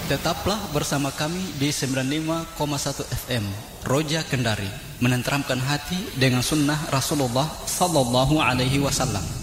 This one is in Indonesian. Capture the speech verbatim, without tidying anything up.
Tetaplah bersama kami di sembilan puluh lima koma satu F M Roja Kendari, menenteramkan hati dengan sunnah Rasulullah sallallahu alaihi wasallam.